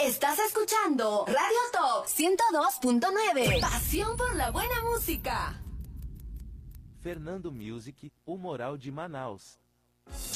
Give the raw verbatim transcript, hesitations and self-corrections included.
Estás escuchando Radio Top ciento dos punto nueve. Pasión por la buena música. Fernando Music, o Moral de Manaus.